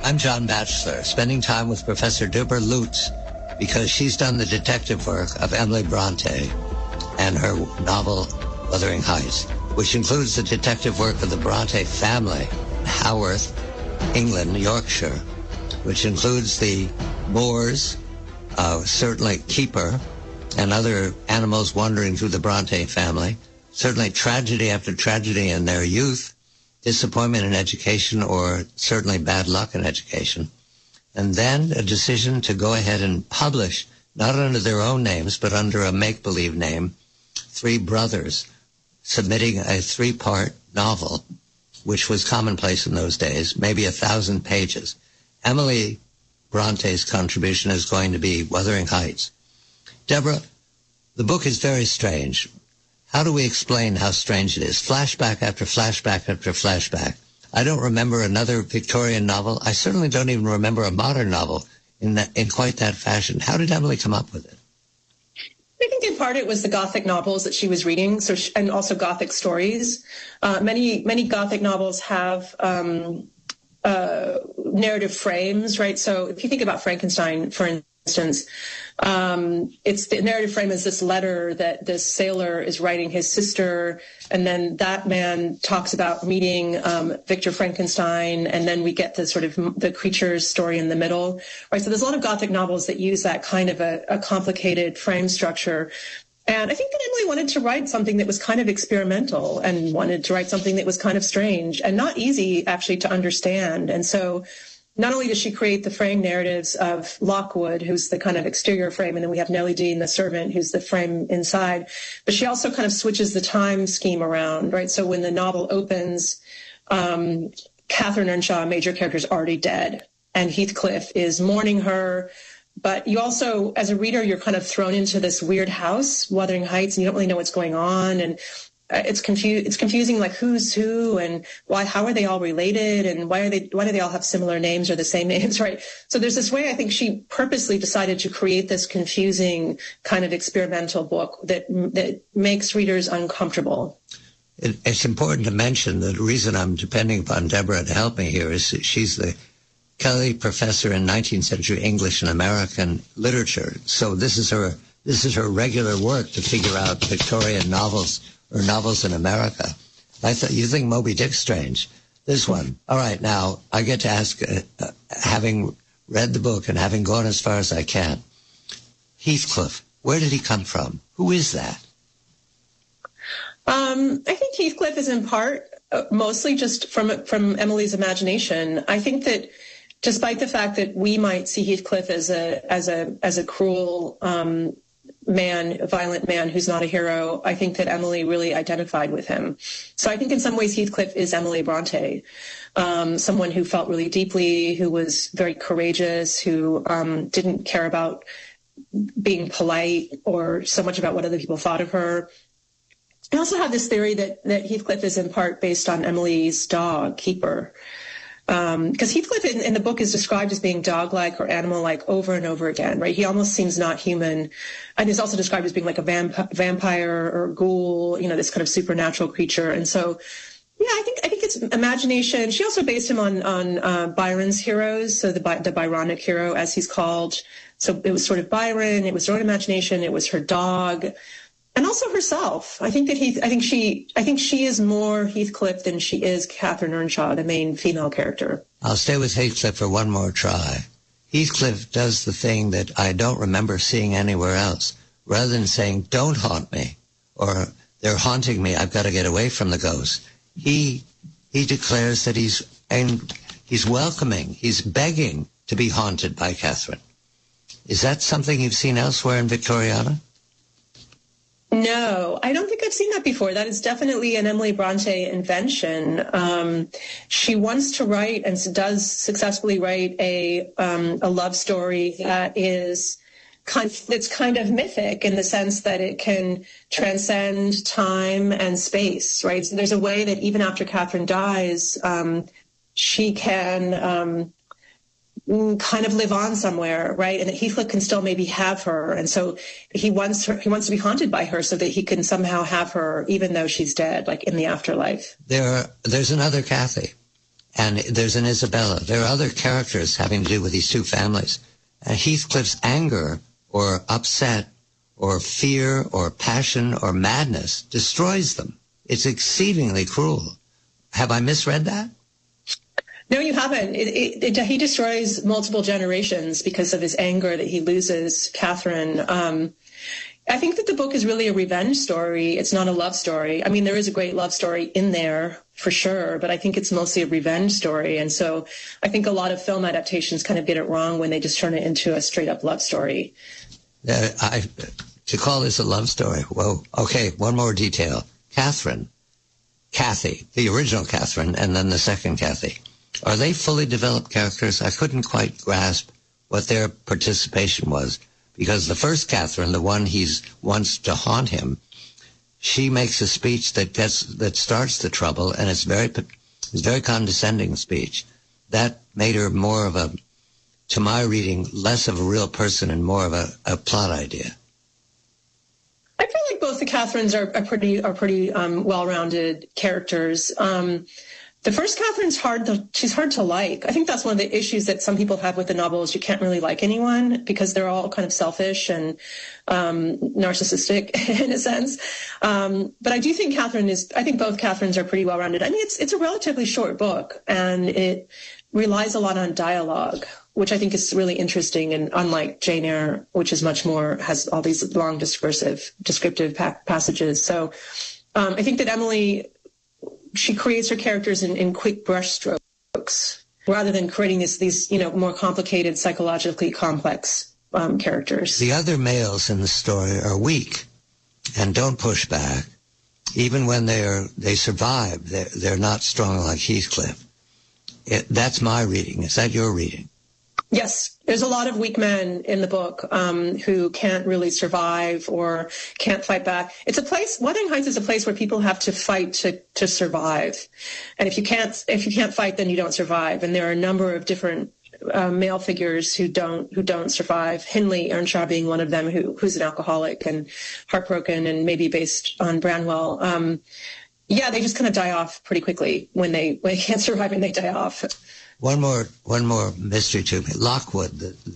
I'm John Batchelor, spending time with Professor Deborah Lutz because she's done the detective work of Emily Bronte and her novel Wuthering Heights, which includes the detective work of the Bronte family, Haworth, England, Yorkshire, which includes the Moors, certainly Keeper, and other animals wandering through the Bronte family, certainly tragedy after tragedy in their youth, disappointment in education, or certainly bad luck in education. And then a decision to go ahead and publish, not under their own names, but under a make-believe name, three brothers submitting a 3-part novel, which was commonplace in those days, maybe 1,000 pages. Emily Bronte's contribution is going to be Wuthering Heights. Deborah, the book is very strange. How do we explain how strange it is? Flashback after flashback after flashback. I don't remember another Victorian novel. I certainly don't even remember a modern novel in quite that fashion. How did Emily come up with it? I think in part it was the Gothic novels that she was reading, and also Gothic stories. Many Gothic novels have narrative frames, right? So if you think about Frankenstein, for instance, it's the narrative frame is this letter that this sailor is writing his sister, and then that man talks about meeting Victor Frankenstein, and then we get the sort of the creature's story in the middle, right? So there's a lot of Gothic novels that use that kind of a complicated frame structure. And I think that Emily wanted to write something that was kind of experimental and wanted to write something that was kind of strange and not easy actually to understand. And so not only does she create the frame narratives of Lockwood, who's the kind of exterior frame, and then we have Nellie Dean, the servant, who's the frame inside, but she also kind of switches the time scheme around, right? So when the novel opens, Catherine Earnshaw, a major character, is already dead, and Heathcliff is mourning her. But you also, as a reader, you're kind of thrown into this weird house, Wuthering Heights, and you don't really know what's going on. And it's confusing, like who's who and why, how are they all related, and why do they all have similar names or the same names, right? So there's this way I think she purposely decided to create this confusing kind of experimental book that makes readers uncomfortable. It's important to mention that the reason I'm depending upon Deborah to help me here is that she's the Kelly Professor in 19th Century English and American Literature. So this is her regular work to figure out Victorian novels or novels in America. You think Moby Dick's strange? This one. All right, now I get to ask, having read the book and having gone as far as I can, Heathcliff, where did he come from? Who is that? I think Heathcliff is in part mostly just from Emily's imagination. I think that despite the fact that we might see Heathcliff as a cruel man, a violent man who's not a hero, I think that Emily really identified with him. So I think in some ways Heathcliff is Emily Bronte, someone who felt really deeply, who was very courageous, who didn't care about being polite or so much about what other people thought of her. I also have this theory that Heathcliff is in part based on Emily's dog, Keeper. Because Heathcliff in the book is described as being dog-like or animal-like over and over again, right? He almost seems not human. And he's also described as being like a vampire or ghoul, this kind of supernatural creature. And so, yeah, I think it's imagination. She also based him on Byron's heroes, so the Byronic hero, as he's called. So it was sort of Byron, it was her own imagination, it was her dog. And also herself. I think she is more Heathcliff than she is Catherine Earnshaw, the main female character. I'll stay with Heathcliff for one more try. Heathcliff does the thing that I don't remember seeing anywhere else. Rather than saying, "Don't haunt me," or "They're haunting me, I've got to get away from the ghost," he declares that he's welcoming, he's begging to be haunted by Catherine. Is that something you've seen elsewhere in Victoriana? No, I don't think I've seen that before. That is definitely an Emily Bronte invention. She wants to write and does successfully write a love story that is it's kind of mythic in the sense that it can transcend time and space, right? So there's a way that even after Catherine dies, she can kind of live on somewhere, right? And that Heathcliff can still maybe have her. And so he wants to be haunted by her so that he can somehow have her even though she's dead, like in the afterlife. There's another Cathy, And there's an Isabella. There are other characters having to do with these two families. Heathcliff's anger or upset or fear or passion or madness destroys them. It's exceedingly cruel. Have I misread that? No, you haven't. He destroys multiple generations because of his anger that he loses Catherine. I think that the book is really a revenge story. It's not a love story. I mean, there is a great love story in there for sure, but I think it's mostly a revenge story. And so I think a lot of film adaptations kind of get it wrong when they just turn it into a straight up love story. To call this a love story, whoa. Okay, one more detail. Kathy, the original Catherine, and then the second Kathy. Are they fully developed characters? I couldn't quite grasp what their participation was, because the first Catherine, the one he wants to haunt him, she makes a speech that starts the trouble, and it's very condescending speech. That made her more of to my reading, less of a real person and more of a plot idea. I feel like both the Catherines are pretty well-rounded characters. The first Catherine's she's hard to like. I think that's one of the issues that some people have with the novel is you can't really like anyone because they're all kind of selfish and narcissistic in a sense. But I do think I think both Catherines are pretty well-rounded. I mean, it's a relatively short book and it relies a lot on dialogue, which I think is really interesting, and unlike Jane Eyre, which is much more, has all these long descriptive passages. So I think that Emily, she creates her characters in quick brushstrokes rather than creating these more complicated, psychologically complex characters. The other males in the story are weak and don't push back. Even when they survive, they're not strong like Heathcliff. That's my reading. Is that your reading? Yes, there's a lot of weak men in the book who can't really survive or can't fight back. It's a place. Wuthering Heights is a place where people have to fight to survive, and if you can't fight, then you don't survive. And there are a number of different male figures who don't survive. Hindley Earnshaw being one of them, who's an alcoholic and heartbroken, and maybe based on Branwell. Yeah, they just kind of die off pretty quickly when they can't survive and they die off. One more mystery to me. Lockwood,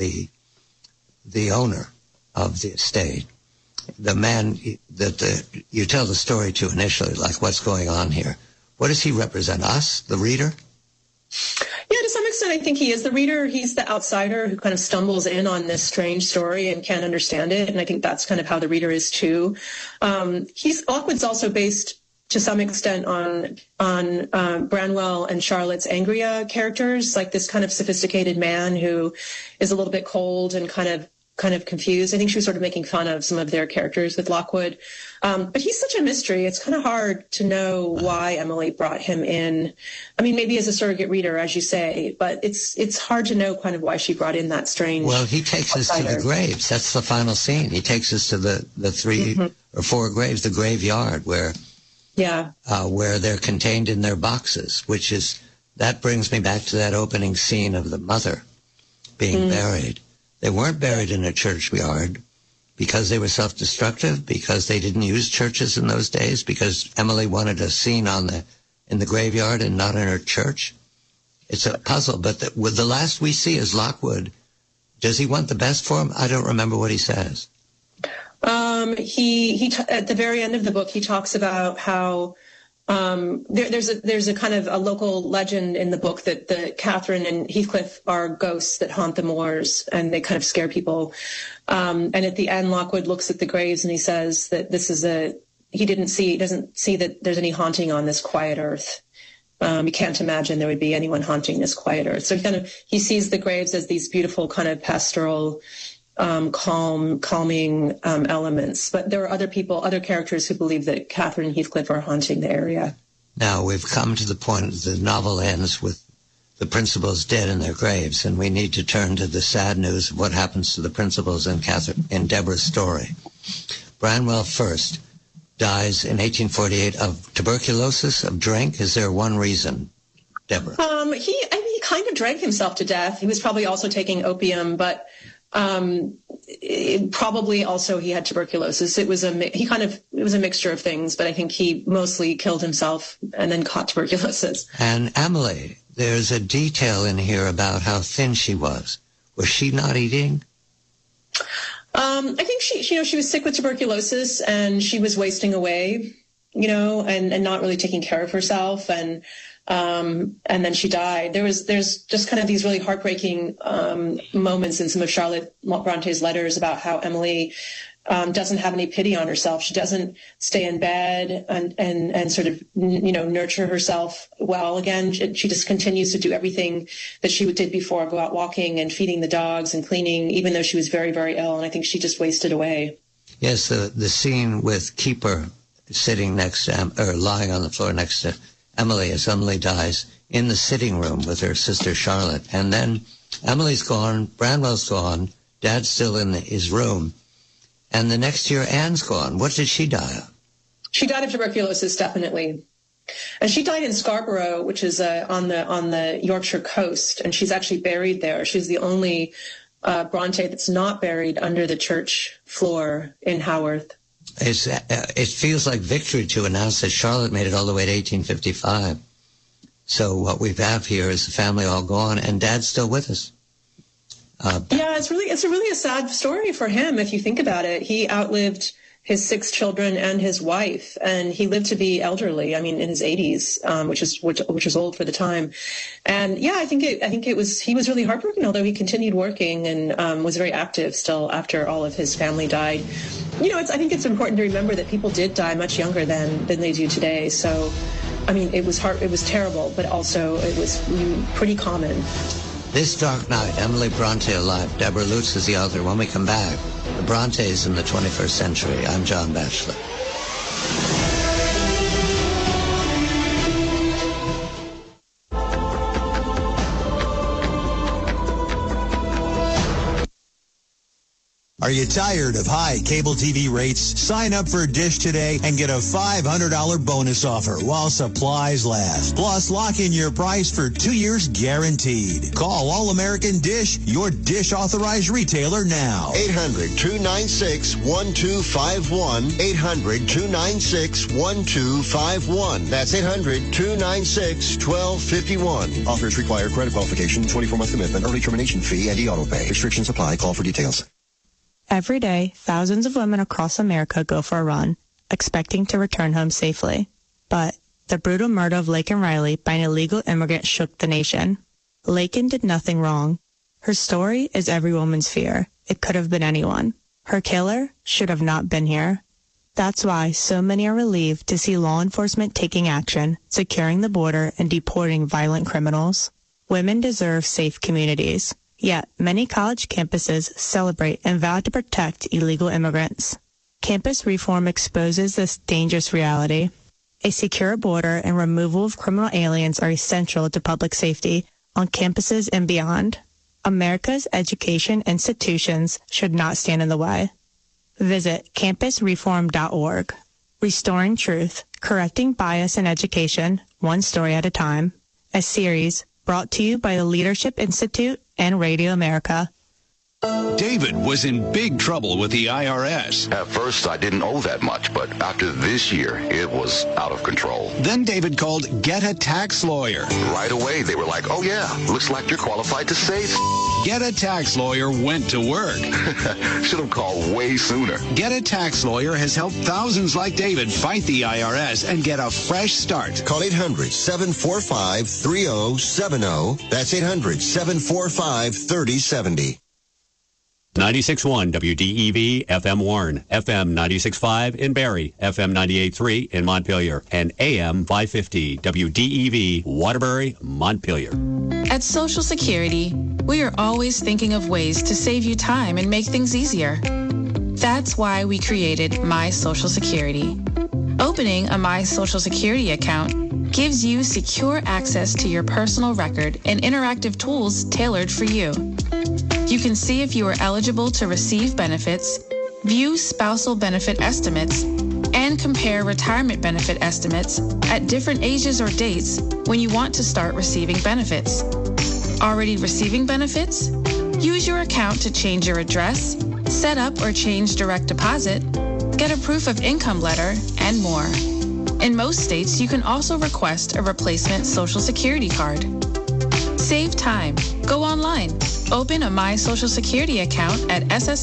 the owner of the estate, the man that you tell the story to initially, like what's going on here. What does he represent? Us, the reader? Yeah, to some extent, I think he is the reader. He's the outsider who kind of stumbles in on this strange story and can't understand it. And I think that's kind of how the reader is too. Lockwood's also based to some extent on Branwell and Charlotte's Angria characters, like this kind of sophisticated man who is a little bit cold and kind of confused. I think she was sort of making fun of some of their characters with Lockwood. But he's such a mystery. It's kind of hard to know why Emily brought him in. I mean, maybe as a surrogate reader, as you say, but it's hard to know kind of why she brought in that strange. Well, he takes outsider. Us to the graves. That's the final scene. He takes us to the three or four graves, the graveyard where they're contained in their boxes, that brings me back to that opening scene of the mother being buried. They weren't buried in a churchyard because they were self-destructive, because they didn't use churches in those days, because Emily wanted a scene in the graveyard and not in her church. It's a puzzle, but the last we see is Lockwood. Does he want the best for him? I don't remember what he says. He at the very end of the book, he talks about how there's a kind of a local legend in the book that Catherine and Heathcliff are ghosts that haunt the moors and they kind of scare people. And at the end, Lockwood looks at the graves and he says that he doesn't see that there's any haunting on this quiet earth. You can't imagine there would be anyone haunting this quiet earth. So he sees the graves as these beautiful kind of pastoral, calming elements. But there are other characters who believe that Catherine and Heathcliff are haunting the area. Now we've come to the point the novel ends with the principals dead in their graves, and we need to turn to the sad news of what happens to the principals in Deborah's story. Branwell first dies in 1848 of tuberculosis, of drink. Is there one reason, Deborah? He kind of drank himself to death. He was probably also taking opium, but probably also he had tuberculosis. It was a mixture of things, but I think he mostly killed himself and then caught tuberculosis. And Emily, there's a detail in here about how thin she was. Was she not eating? I think she was sick with tuberculosis and she was wasting away, and not really taking care of herself. And then she died. There's just kind of these really heartbreaking moments in some of Charlotte Bronte's letters about how Emily doesn't have any pity on herself. She doesn't stay in bed and sort of, nurture herself well again. She just continues to do everything that she did before, go out walking and feeding the dogs and cleaning, even though she was very, very ill. And I think she just wasted away. Yes, the scene with Keeper sitting next to, or lying on the floor next to Emily as Emily dies in the sitting room with her sister Charlotte. And then Emily's gone, Branwell's gone, Dad's still in his room. And the next year, Anne's gone. What did she die of? She died of tuberculosis, definitely. And she died in Scarborough, which is on the Yorkshire coast. And she's actually buried there. She's the only Bronte that's not buried under the church floor in Haworth. It feels like victory to announce that Charlotte made it all the way to 1855. So what we have here is the family all gone, and Dad's still with us. It's really a sad story for him if you think about it. He outlived his 6 children and his wife, and he lived to be elderly. I mean, in his 80s, which is old for the time. And I think he was really heartbroken, although he continued working and was very active still after all of his family died. I think it's important to remember that people did die much younger than they do today. So, I mean, it was terrible, but also it was pretty common. This Dark Night, Emily Bronte Alive. Deborah Lutz is the author. When we come back, the Brontes in the 21st Century. I'm John Batchelor. Are you tired of high cable TV rates? Sign up for Dish today and get a $500 bonus offer while supplies last. Plus, lock in your price for 2 years guaranteed. Call All-American Dish, your Dish authorized retailer now. 800-296-1251. 800-296-1251. That's 800-296-1251. Offers require credit qualification, 24-month commitment, early termination fee, and e-auto pay. Restrictions apply. Call for details. Every day, thousands of women across America go for a run, expecting to return home safely. But the brutal murder of Laken Riley by an illegal immigrant shook the nation. Laken did nothing wrong. Her story is every woman's fear. It could have been anyone. Her killer should have not been here. That's why so many are relieved to see law enforcement taking action, securing the border, and deporting violent criminals. Women deserve safe communities. Yet, many college campuses celebrate and vow to protect illegal immigrants. Campus reform exposes this dangerous reality. A secure border and removal of criminal aliens are essential to public safety on campuses and beyond. America's education institutions should not stand in the way. Visit campusreform.org. Restoring Truth, Correcting Bias in Education, One Story at a Time. A series brought to you by the Leadership Institute and Radio America. David was in big trouble with the IRS. At first, I didn't owe that much, but after this year, it was out of control. Then David called Get a Tax Lawyer. Right away, they were like, oh yeah, looks like you're qualified to save. Get a Tax Lawyer went to work. Should have called way sooner. Get a Tax Lawyer has helped thousands like David fight the IRS and get a fresh start. Call 800-745-3070. That's 800-745-3070. 96.1 WDEV FM Warren, FM 96.5 in Barrie, FM 98.3 in Montpelier, and AM 550 WDEV Waterbury, Montpelier. At Social Security, we are always thinking of ways to save you time and make things easier. That's why we created My Social Security. Opening a My Social Security account gives you secure access to your personal record and interactive tools tailored for you. You can see if you are eligible to receive benefits, view spousal benefit estimates, and compare retirement benefit estimates at different ages or dates when you want to start receiving benefits. Already receiving benefits? Use your account to change your address, set up or change direct deposit, get a proof of income letter, and more. In most states, you can also request a replacement Social Security card. Save time. Go online. Open a My Social Security account at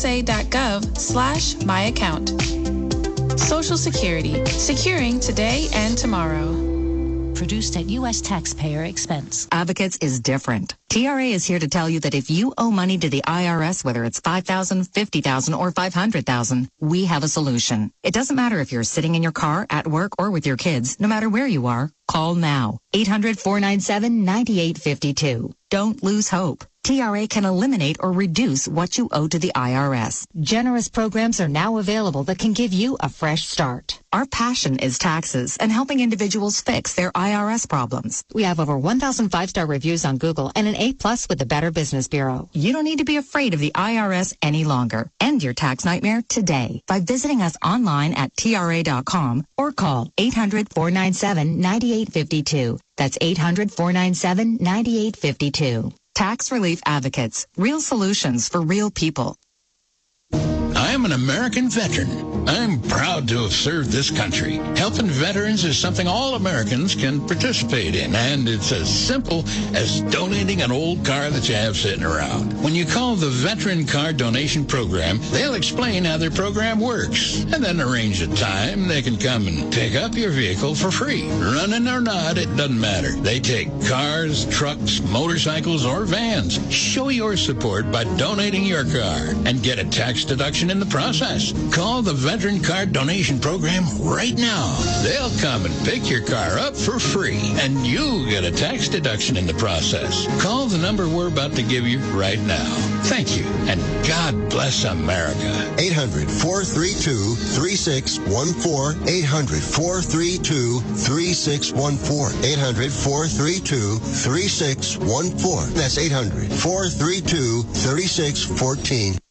ssa.gov/myaccount. Social Security, securing today and tomorrow. Produced at U.S. taxpayer expense. Advocates is different. TRA is here to tell you that if you owe money to the IRS, whether it's $5,000, $50,000, or $500,000, we have a solution. It doesn't matter if you're sitting in your car, at work, or with your kids. No matter where you are, call now. 800-497-9852. Don't lose hope. TRA can eliminate or reduce what you owe to the IRS. Generous programs are now available that can give you a fresh start. Our passion is taxes and helping individuals fix their IRS problems. We have over 1,000 5-star reviews on Google and an A+ with the Better Business Bureau. You don't need to be afraid of the IRS any longer. End your tax nightmare today by visiting us online at TRA.com or call 800-497-9852. That's 800-497-9852. Tax Relief Advocates. Real solutions for real people. I'm an American veteran. I'm proud to have served this country. Helping veterans is something all Americans can participate in, and it's as simple as donating an old car that you have sitting around. When you call the Veteran Car Donation Program, they'll explain how their program works, and then arrange a time they can come and pick up your vehicle for free. Running or not, it doesn't matter. They take cars, trucks, motorcycles, or vans. Show your support by donating your car and get a tax deduction in the process. Call the Veteran Car Donation Program right now. They'll come and pick your car up for free, and you get a tax deduction in the process. Call the number we're about to give you right now. Thank you, and God bless America. 800-432-3614. 800-432-3614. 800-432-3614. That's 800-432-3614.